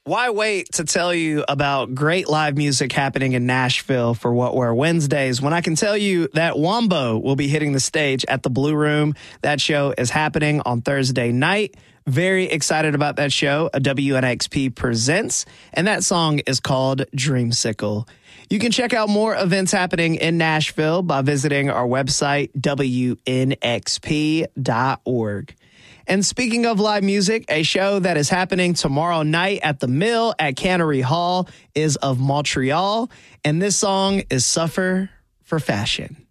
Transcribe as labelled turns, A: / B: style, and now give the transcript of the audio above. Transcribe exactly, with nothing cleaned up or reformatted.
A: Why wait to tell you about great live music happening in Nashville for What We're Wednesdays when I can tell you that Wombo will be hitting the stage at the Blue Room. That show is happening on Thursday night. Very excited about that show. A W N X P presents, and that song is called Dreamsicle. You can check out more events happening in Nashville by visiting our website, W N X P dot org. And speaking of live music, a show that is happening tomorrow night at the Mill at Cannery Hall is of Montreal, and this song is Suffer for Fashion.